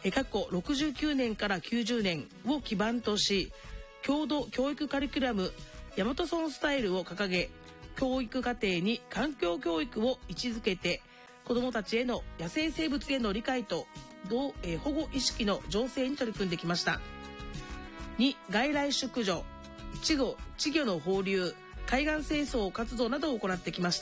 過去69年から90年を基盤とし、郷土教育カリキュラム大和村スタイルを掲げ、教育課程に環境教育を位置づけて、子どもたちへの野生生物への理解と保護意識の醸成に取り組んできました。2、外来宿女、稚魚の放流、海岸清掃活動などを行ってきました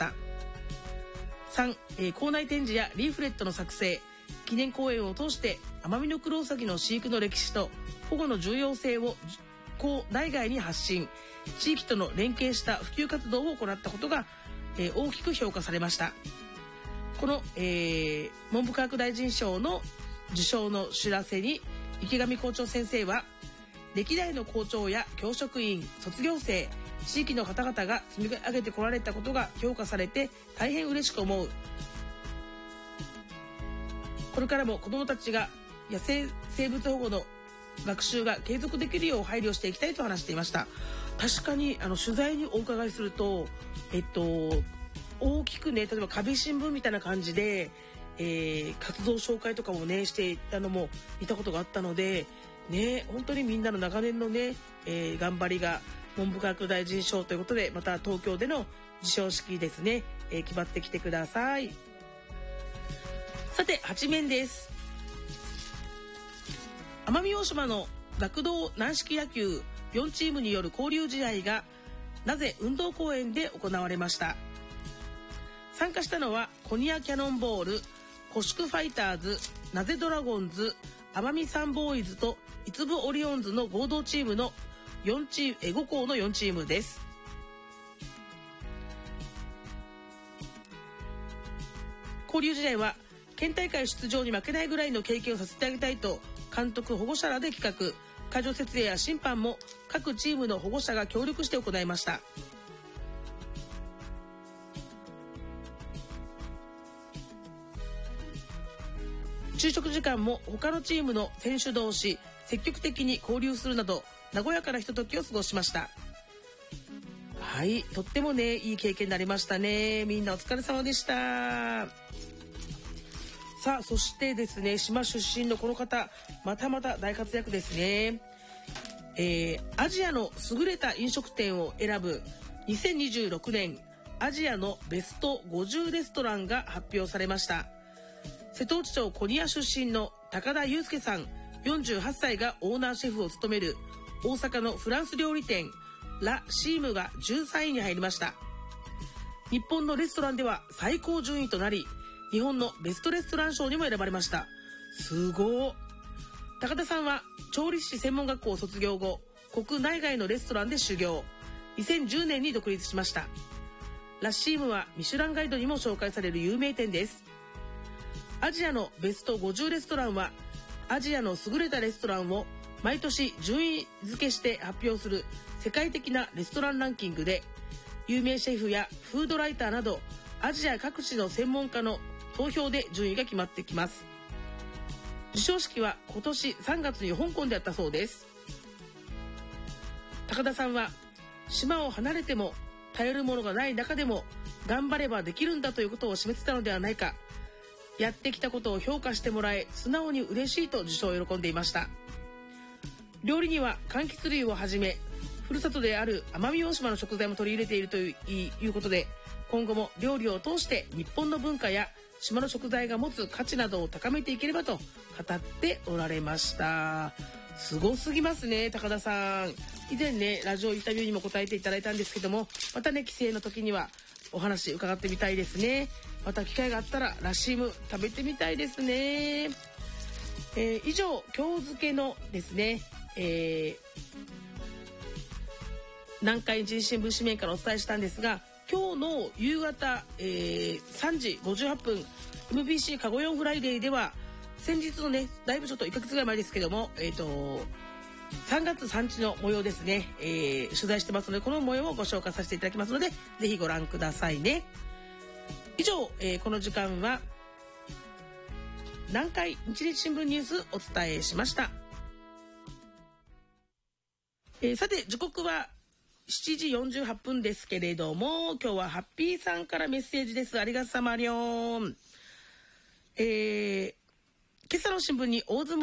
。3、校内展示やリーフレットの作成、記念講演を通してアマミノクロウサギの飼育の歴史と保護の重要性を校内外に発信、地域との連携した普及活動を行ったことが、大きく評価されました。この、文部科学大臣賞の受賞の知らせに池上校長先生は、歴代の校長や教職員、卒業生、地域の方々が積み上げてこられたことが評価されて大変嬉しく思う。これからも子どもたちが野生生物保護の学習が継続できるよう配慮していきたいと話していました。確かに取材にお伺いすると、大きくね、例えば壁新聞みたいな感じで、活動紹介とかもねしていたのも見たことがあったのでね、本当にみんなの長年のね、頑張りが文部科学大臣賞ということで、また東京での授賞式ですね、決まってきてください。さて8面です。奄美大島の学童軟式野球4チームによる交流試合がなぜ運動公園で行われました。参加したのはコニアキャノンボール、コシクファイターズ、ナゼドラゴンズ、奄美サンボーイズとイツブオリオンズの合同チームの5校の4チームです。交流試合は県大会出場に負けないぐらいの経験をさせてあげたいと、監督保護者らで企画、会場設営や審判も各チームの保護者が協力して行いました。昼食時間も他のチームの選手同士積極的に交流するなど和やかなひとときを過ごしました。はい、とってもね、いい経験になりましたね。みんなお疲れ様でした。さあ、そしてですね、島出身のこの方、またまた大活躍ですね。アジアの優れた飲食店を選ぶ2026年アジアのベスト50レストランが発表されました。瀬戸内町コニア出身の高田祐介さん48歳がオーナーシェフを務める大阪のフランス料理店ラ・シームが13位に入りました。日本のレストランでは最高順位となり、日本のベストレストラン賞にも選ばれました。すごー。高田さんは調理師専門学校を卒業後、国内外のレストランで修行。2010年に独立しました。ラ・シームはミシュランガイドにも紹介される有名店です。アジアのベスト50レストランは、アジアの優れたレストランを毎年順位付けして発表する世界的なレストランランキングで、有名シェフやフードライターなどアジア各地の専門家の投票で順位が決まってきます。授賞式は今年3月に香港であったそうです。高田さんは、島を離れても頼るものがない中でも頑張ればできるんだということを示せたのではないか。やってきたことを評価してもらえ、素直に嬉しいと受賞を喜んでいました。料理には柑橘類をはじめ、ふるさとである奄美大島の食材も取り入れているということで、今後も料理を通して日本の文化や島の食材が持つ価値などを高めていければと語っておられました。すごすぎますね、高田さん。以前ね、ラジオインタビューにも答えていただいたんですけども、またね、帰省の時にはお話伺ってみたいですね。また機会があったらラシーム食べてみたいですね。以上、今日付のですね、南海人新聞紙面からお伝えしたんですが、今日の夕方、3時58分 MBC カゴヨンフライデーでは、先日のね、だいぶちょっと1ヶ月ぐらい前ですけども、3月3日の模様ですね、取材してますので、この模様をご紹介させていただきますので、ぜひご覧くださいね。以上、この時間は南海日日新聞ニュースお伝えしました。さて、時刻は7時48分ですけれども、今日はハッピーさんからメッセージです。ありがとうさまりょん。今朝の新聞に大相撲